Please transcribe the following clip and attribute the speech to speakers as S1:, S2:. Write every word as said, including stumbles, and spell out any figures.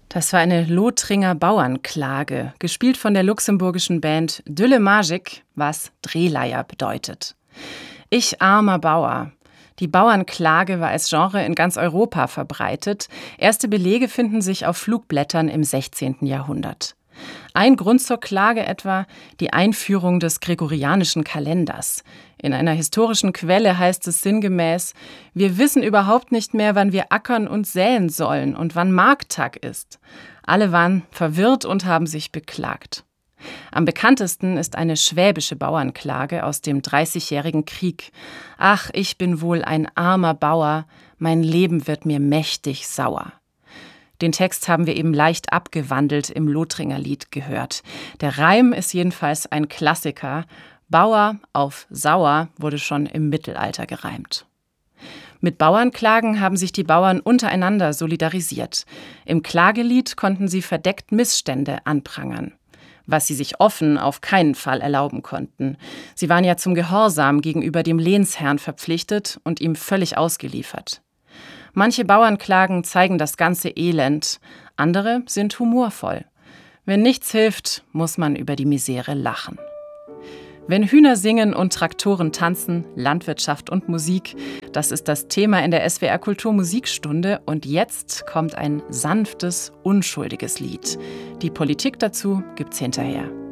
S1: Das war eine Lothringer Bauernklage, gespielt von der luxemburgischen Band De Le Magique, was Drehleier bedeutet. Ich armer Bauer. Die Bauernklage war als Genre in ganz Europa verbreitet. Erste Belege finden sich auf Flugblättern im sechzehnten Jahrhundert. Ein Grund zur Klage etwa die Einführung des gregorianischen Kalenders. In einer historischen Quelle heißt es sinngemäß: Wir wissen überhaupt nicht mehr, wann wir ackern und säen sollen und wann Markttag ist. Alle waren verwirrt und haben sich beklagt. Am bekanntesten ist eine schwäbische Bauernklage aus dem Dreißigjährigen Krieg. Ach, ich bin wohl ein armer Bauer, mein Leben wird mir mächtig sauer. Den Text haben wir eben leicht abgewandelt im Lothringer Lied gehört. Der Reim ist jedenfalls ein Klassiker. Bauer auf sauer wurde schon im Mittelalter gereimt. Mit Bauernklagen haben sich die Bauern untereinander solidarisiert. Im Klagelied konnten sie verdeckt Missstände anprangern, was sie sich offen auf keinen Fall erlauben konnten. Sie waren ja zum Gehorsam gegenüber dem Lehnsherrn verpflichtet und ihm völlig ausgeliefert. Manche Bauernklagen zeigen das ganze Elend, andere sind humorvoll. Wenn nichts hilft, muss man über die Misere lachen. Wenn Hühner singen und Traktoren tanzen, Landwirtschaft und Musik, das ist das Thema in der S W R Kultur Musikstunde. Und jetzt kommt ein sanftes, unschuldiges Lied. Die Politik dazu gibt's hinterher.